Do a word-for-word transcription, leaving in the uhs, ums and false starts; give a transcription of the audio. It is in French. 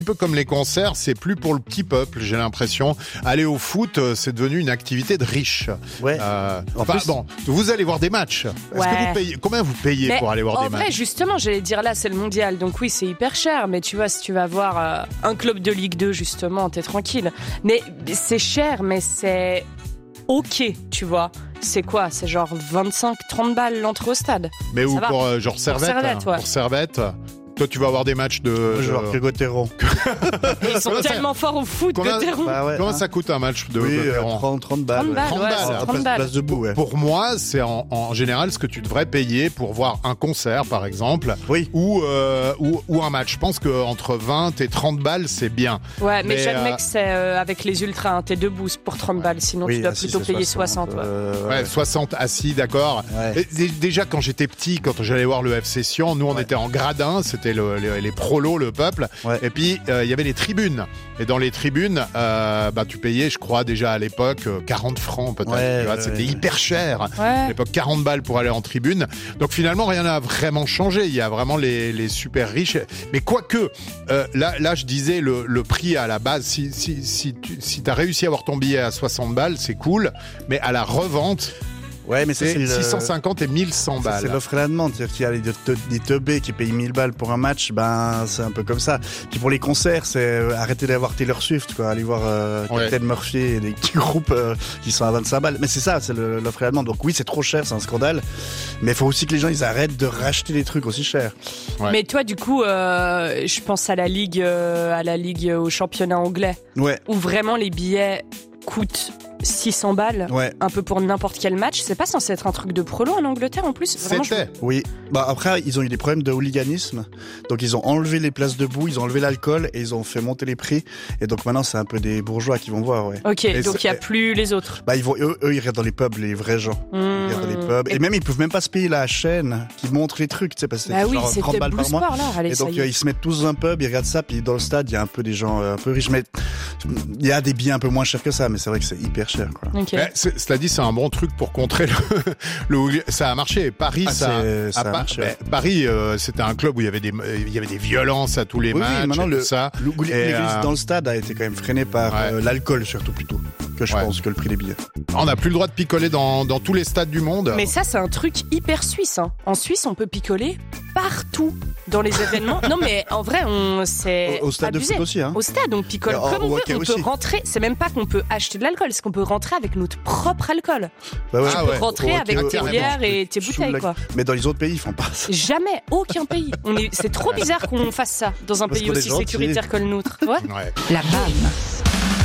Un peu comme les concerts, c'est plus pour le petit peuple, j'ai l'impression. Aller au foot, c'est devenu une activité de riches. Ouais. Euh, En enfin, plus- bon, vous allez voir des matchs. Est-ce Ouais. que vous payez, combien vous payez Mais pour aller voir en des vrai, matchs? justement, j'allais dire là, c'est le mondial, donc oui, c'est hyper cher. Mais tu vois, si tu vas voir euh, un club de Ligue deux, justement, t'es tranquille. Mais c'est cher, mais c'est ok, tu vois. C'est quoi? C'est genre vingt-cinq trente balles l'entrée au stade. Mais où ça va. pour euh, genre Servette, Servette, ouais. pour Servette. Toi, tu vas avoir des matchs de. Moi, je vais de- voir que Gauthieron. Et ils sont Combien ça- tellement forts au foot Combien- que t'es rond. Bah ouais, Comment hein. ça coûte un match de Oui, de euh, Ferrand? trente, trente balles. trente balles, trente ouais, balles. c'est En trente place, balles. place debout, ouais. Pour moi, c'est en, en général ce que tu devrais payer pour voir un concert, par exemple, Oui. ou, euh, ou, ou un match. Je pense qu'entre vingt et trente balles, c'est bien. Ouais, mais, Mais, j'admets euh, que c'est euh, avec les ultras, hein, t'es debout pour trente balles, sinon Oui, tu dois ah, si, plutôt c'est payer soixante. ouais. euh, Ouais, soixante assis, d'accord. Ouais. Et dé- Déjà, quand j'étais petit, quand j'allais voir le F C Sion, nous, on Ouais. était en gradin, c'était le- le- les prolos, le peuple. Ouais. Et puis, euh, il y avait les tribunes. Et dans les tribunes, euh, bah, tu payais, je crois, déjà à l'époque, euh, quarante francs peut-être. Ouais, Tu vois, ouais, c'était ouais. hyper cher. À Ouais. l'époque, quarante balles pour aller en tribune. Donc finalement, rien n'a vraiment changé. Il y a vraiment les, les super riches. Mais quoique, euh, là, là, je disais le, le prix à la base. Si, si, si tu si as réussi à avoir ton billet à soixante balles, c'est cool. Mais à la revente, Ouais, mais ça, c'est c'est le- six cent cinquante et mille cent ça, c'est balles. l'offre et la demande. C'est-à-dire qu'il y a des, te- des teubés qui payent mille balles pour un match, ben, c'est un peu comme ça. Puis pour les concerts, c'est euh, arrêter d'avoir Taylor Swift, quoi. Aller voir euh, Ouais. Captain Murphy et des petits groupes euh, qui sont à vingt-cinq balles. Mais c'est ça, c'est le- l'offre et la demande. Donc oui, c'est trop cher, c'est un scandale. Mais il faut aussi que les gens, ils arrêtent de racheter des trucs aussi chers. Ouais. Mais toi, du coup, euh, je pense à la ligue, euh, à la ligue euh, au championnat anglais, Ouais, où vraiment les billets coûtent six cents balles, ouais. un peu pour n'importe quel match. C'est pas censé être un truc de prolo en Angleterre en plus. Vraiment, je- C'était. Oui. Bah après, ils ont eu des problèmes de hooliganisme. Donc ils ont enlevé les places debout, ils ont enlevé l'alcool et ils ont fait monter les prix. Et donc maintenant, c'est un peu des bourgeois qui vont voir, ouais. Ok, Et donc il c'est- y a plus les autres. Bah ils vont, eux, eux, ils regardent dans les pubs, les vrais gens. Ils regardent dans les pubs. Et, Et- même, ils peuvent même pas se payer la chaîne qui montre les trucs, tu sais, parce que Bah c'est oui, genre c'est trente balles Blue par mois. Sport là. Allez, Et ça donc y euh, est. ils se mettent tous dans un pub, ils regardent ça, puis dans le stade, il y a un peu des gens euh, un peu riches. Mais il y a des billets un peu moins chers que ça, mais c'est vrai que c'est hyper cher, quoi. Ok. Mais c'est- cela dit, c'est un bon truc pour contrer le, le hooli- ça a marché. Paris, Ah, ça, c'est- ça a pas- marché, ouais. ben, Paris, euh, c'était un club où il y avait des, il y avait des violences à tous les Oui, oui, matchs, maintenant, et le- tout ça. Le goût- Et, l'église euh, dans le stade a été quand même freiné par Ouais. euh, l'alcool, surtout plutôt, que je Ouais. pense, que le prix des billets. On n'a plus le droit de picoler dans, dans tous les stades du monde. Mais ça, c'est un truc hyper suisse. Hein. En Suisse, on peut picoler partout dans les événements. Non, mais en vrai, on c'est Au, au stade abusé. de foot aussi, hein. Au stade, on picole Et en- comme au on veut. hockey On peut aussi. rentrer. C'est même pas qu'on peut acheter de l'alcool, c'est qu'on peut rentrer avec notre propre alcool. Bah ouais. Ah Tu peux ouais. rentrer Au avec hockey, tes carrément. bières et tes Sous bouteilles, la- quoi. Mais dans les autres pays, ils font pas ça. Jamais, aucun pays. On est, c'est trop bizarre qu'on fasse ça dans un Parce pays qu'on est aussi gentil. sécuritaire que le nôtre. Ouais. Ouais. La B A M.